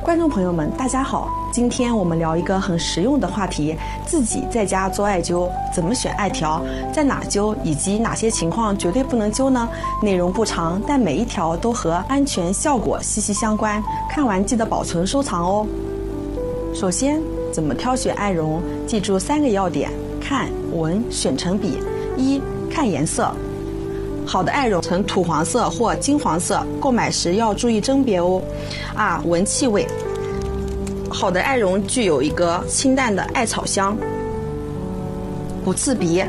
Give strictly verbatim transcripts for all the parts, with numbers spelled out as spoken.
观众朋友们，大家好，今天我们聊一个很实用的话题，自己在家做艾灸，怎么选艾条，在哪灸，以及哪些情况绝对不能灸呢？内容不长，但每一条都和安全效果息息相关，看完记得保存收藏哦。首先，怎么挑选艾绒？记住三个要点：看、闻、选成比。一、看颜色。好的艾绒呈土黄色或金黄色，购买时要注意甄别哦。二、闻气味。好的艾绒具有一个清淡的艾草香，不刺鼻。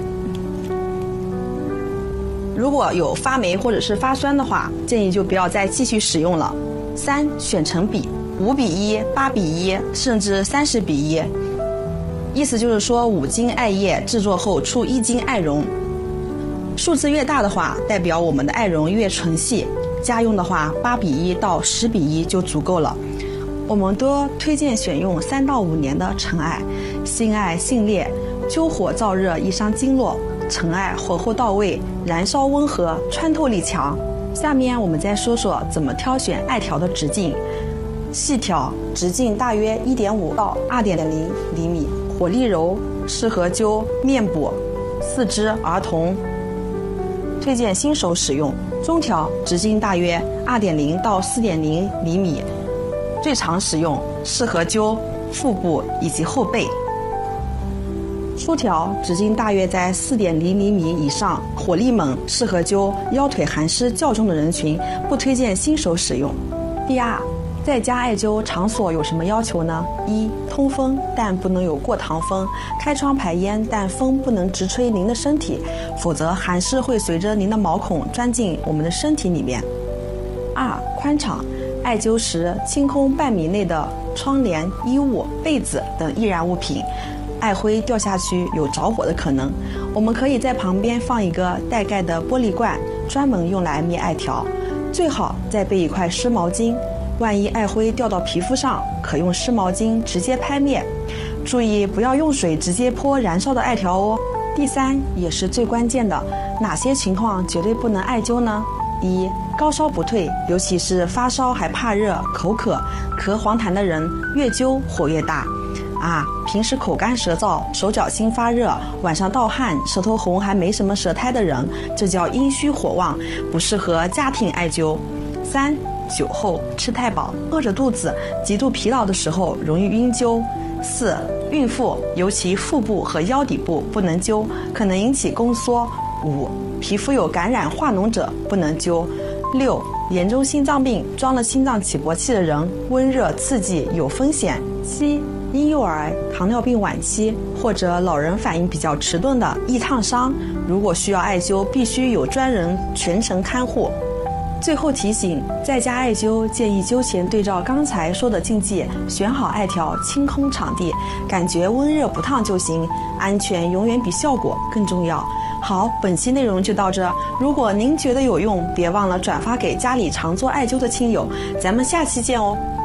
如果有发霉或者是发酸的话，建议就不要再继续使用了。三、选成比，五比一、八比一，甚至三十比一。意思就是说，五斤艾叶制作后出一斤艾绒。数字越大的话，代表我们的艾绒越纯细。家用的话，八比一到十比一就足够了。我们多推荐选用三到五年的陈艾。新艾性烈，灸火燥热易伤经络，陈艾火候到位，燃烧温和，穿透力强。下面我们再说说怎么挑选艾条的直径。细条直径大约 一点五到二点零厘米，火力柔，适合灸面部、四肢、儿童。推荐新手使用。中条直径大约 二点零到四点零厘米，最常使用，适合灸腹部以及后背。粗条直径大约在 四点零厘米以上，火力猛，适合灸腰腿寒湿较重的人群，不推荐新手使用。第二，在家艾灸场所有什么要求呢？一、通风，但不能有过堂风，开窗排烟，但风不能直吹您的身体，否则寒湿会随着您的毛孔钻进我们的身体里面。二、宽敞，艾灸时清空半米内的窗帘、衣物、被子等易燃物品，艾灰掉下去有着火的可能。我们可以在旁边放一个带盖的玻璃罐，专门用来灭艾条，最好再备一块湿毛巾。万一艾灰掉到皮肤上，可用湿毛巾直接拍灭。注意不要用水直接泼燃烧的艾条哦。第三，也是最关键的，哪些情况绝对不能艾灸呢？一、高烧不退，尤其是发烧还怕热、口渴、咳黄痰的人，越灸火越大。啊，平时口干舌燥、手脚心发热、晚上盗汗、舌头红还没什么舌苔的人，这叫阴虚火旺，不适合家庭艾灸。三、酒后吃太饱，饿着肚子，极度疲劳的时候容易晕灸。四、孕妇尤其腹部和腰底部不能灸，可能引起宫缩。五、皮肤有感染化脓者不能灸。六、严重心脏病装了心脏起搏器的人，温热刺激有风险。七、婴幼儿、糖尿病晚期或者老人反应比较迟钝的易烫伤，如果需要艾灸，必须有专人全程看护。最后提醒，在家艾灸建议灸前对照刚才说的禁忌，选好艾条，清空场地，感觉温热不烫就行，安全永远比效果更重要。好，本期内容就到这。如果您觉得有用，别忘了转发给家里常做艾灸的亲友。咱们下期见哦。